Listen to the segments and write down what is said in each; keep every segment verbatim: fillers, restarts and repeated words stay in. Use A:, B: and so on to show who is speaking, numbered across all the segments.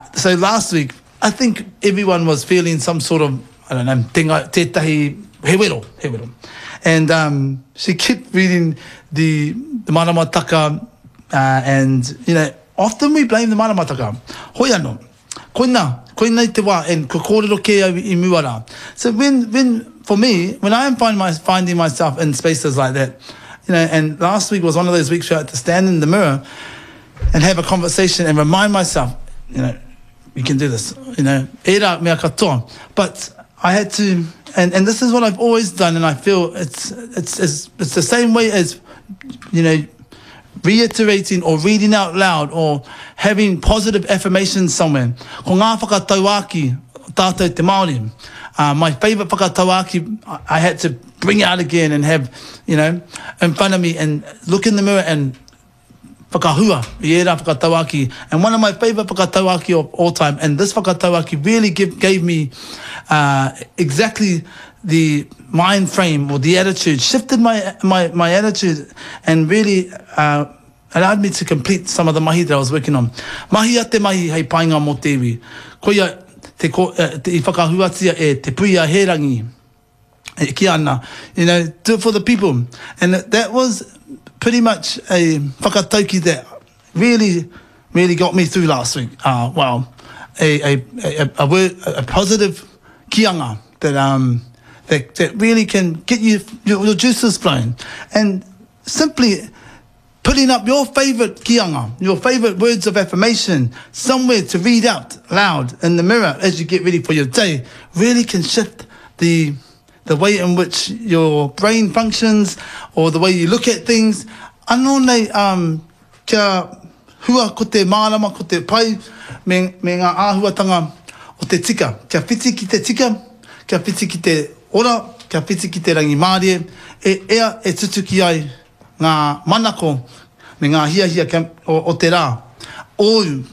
A: So last week, I think everyone was feeling some sort of, I don't know, tinga, tētahi, he wero, he wero. And um, she kept reading the, the maramataka, uh, and, you know, often we blame the maramataka. Hoi anō, koina, koina te wā, and ko kōrero ke au I muara. So when, when, for me, when I am find my, finding myself in spaces like that, you know, and last week was one of those weeks where I had to stand in the mirror and have a conversation and remind myself, you know, you can do this, you know, era mea katoa. But I had to, and, and this is what I've always done, and I feel it's, it's, it's, it's the same way as, you know, reiterating or reading out loud or having positive affirmations somewhere. Ko ngā whakatauaki tātou te Māori. Uh, my favourite whakatauaki, I, I had to bring out again and have, you know, in front of me and look in the mirror and whakahua, iera whakatauaki. And one of my favourite whakatauaki of all time, and this whakatauaki really give, gave me uh, exactly the mind frame or the attitude, shifted my my, my attitude and really uh, allowed me to complete some of the mahi that I was working on. Mahi a te mahi hei painga mō te iwi. Koia te, ko, uh, te i whakahuatia e te puia herangi. E ki ana. You know, do it for the people. And that was pretty much a whakatauki that really, really got me through last week. Uh, well, a, a, a, a, word, a positive kianga that um that, that really can get you your, your juices flowing. And simply putting up your favourite kianga, your favourite words of affirmation somewhere to read out loud in the mirror as you get ready for your day really can shift the the way in which your brain functions or the way you look at things. Anō nei, um, kia hua ko te mārama, ko te pai, me, me ngā āhuatanga o te tika. Kia whiti ki te tika, kia whiti ki te ora, kia whiti ki te rangi Māori, e ea e tutuki ai ngā manako me ngā hiahia kia, o, o te rā. Ōu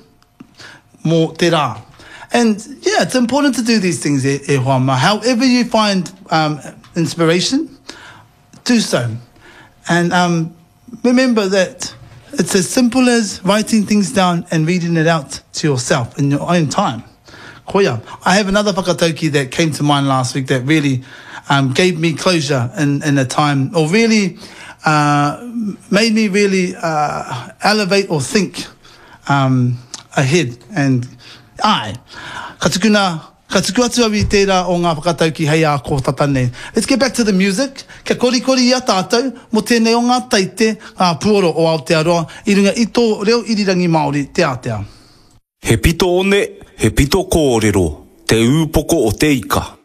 A: mō te rā. And yeah, it's important to do these things, e, e hoama. However you find um, inspiration, do so. And um, remember that it's as simple as writing things down and reading it out to yourself in your own time. Koia. I have another whakatauki that came to mind last week that really um, gave me closure in, in a time, or really uh, made me really uh, elevate or think um, ahead. And ai, ka tukuna, ka tuku atu awi tērā o ngā whakatauki hei a ko tatane. Let's get back to the music. Kia kori kori ia tātou, mo tēnei o ngā taite, ngā puoro o Aotearoa, I runga I tō reo irirangi Māori, te Aotea.
B: He pito one, he pito kōrero, te ūpoko o te ika.